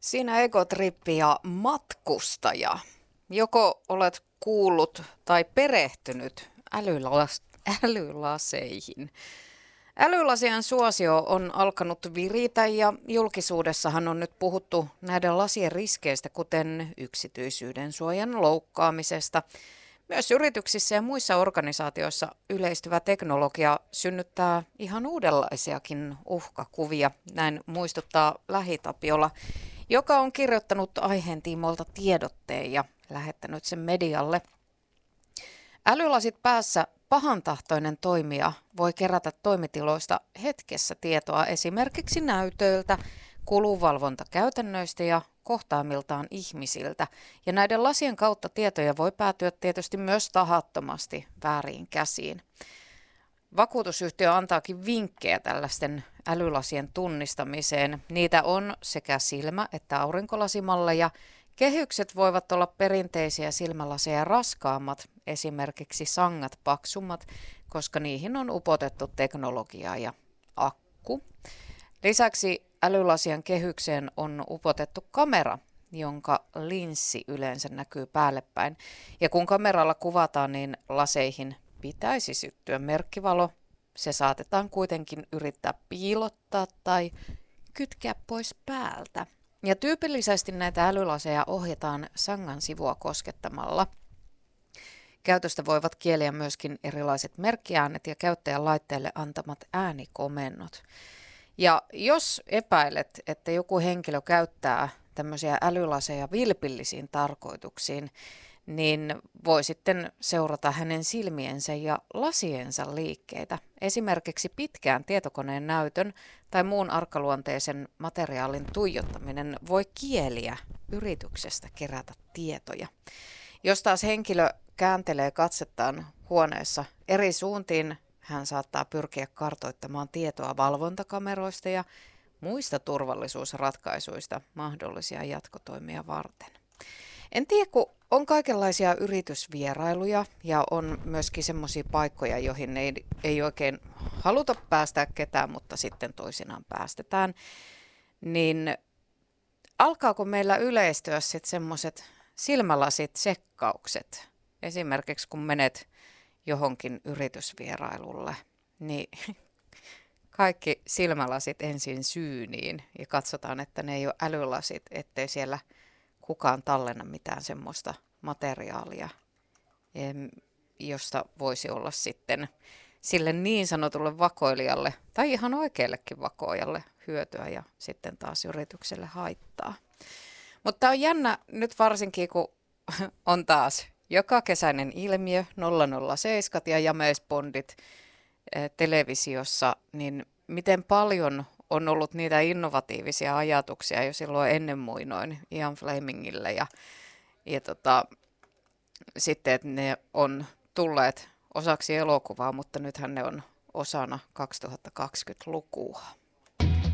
Sinä egotrippi ja matkustaja. Joko olet kuullut tai perehtynyt älylaseihin? Älylasien suosio on alkanut viritä ja julkisuudessahan on nyt puhuttu näiden lasien riskeistä, kuten yksityisyyden suojan loukkaamisesta. Myös yrityksissä ja muissa organisaatioissa yleistyvä teknologia synnyttää ihan uudenlaisiakin uhkakuvia. Näin muistuttaa Lähi-Tapiola, joka on kirjoittanut aiheen tiimoilta tiedotteen ja lähettänyt sen medialle. Älylasit päässä pahantahtoinen toimija voi kerätä toimitiloista hetkessä tietoa esimerkiksi näytöiltä, kulunvalvontakäytännöistä ja kohtaamiltaan ihmisiltä. Ja näiden lasien kautta tietoja voi päätyä tietysti myös tahattomasti vääriin käsiin. Vakuutusyhtiö antaakin vinkkejä tällaisten älylasien tunnistamiseen. Niitä on sekä silmä- että aurinkolasimalleja. Kehykset voivat olla perinteisiä silmälaseja raskaammat, esimerkiksi sangat paksummat, koska niihin on upotettu teknologiaa ja akku. Lisäksi älylasien kehykseen on upotettu kamera, jonka linssi yleensä näkyy päälle päin. Ja kun kameralla kuvataan, niin laseihin pitäisi syttyä merkkivalo. Se saatetaan kuitenkin yrittää piilottaa tai kytkeä pois päältä. Ja tyypillisesti näitä älylaseja ohjataan sangan sivua koskettamalla. Käytöstä voivat kieliä myöskin erilaiset merkkiäänet ja käyttäjän laitteelle antamat äänikomennot. Ja jos epäilet, että joku henkilö käyttää tämmöisiä älylaseja vilpillisiin tarkoituksiin, niin voi sitten seurata hänen silmiensä ja lasiensa liikkeitä. Esimerkiksi pitkään tietokoneen näytön tai muun arkaluonteisen materiaalin tuijottaminen voi kieliä yrityksestä kerätä tietoja. Jos taas henkilö kääntelee katsettaan huoneessa eri suuntiin, hän saattaa pyrkiä kartoittamaan tietoa valvontakameroista ja muista turvallisuusratkaisuista mahdollisia jatkotoimia varten. En tiedä, kun on kaikenlaisia yritysvierailuja ja on myöskin semmoisia paikkoja, joihin ei oikein haluta päästää ketään, mutta sitten toisinaan päästetään, niin alkaako meillä yleistyä sitten semmoiset silmälasit-tsekkaukset? Esimerkiksi kun menet johonkin yritysvierailulle, niin kaikki silmälasit ensin syyniin ja katsotaan, että ne ei ole älylasit, ettei siellä kukaan tallenna mitään semmoista materiaalia, josta voisi olla sitten sille niin sanotulle vakoilijalle tai ihan oikeallekin vakoilijalle hyötyä ja sitten taas yritykselle haittaa. Mutta on jännä nyt varsinkin, kun on taas joka kesäinen ilmiö 007 ja James Bondit televisiossa, niin miten paljon on ollut niitä innovatiivisia ajatuksia jo silloin ennen muinoin Ian Flemingille ja sitten, että ne on tulleet osaksi elokuvaa, mutta nythän ne on osana 2020-lukua.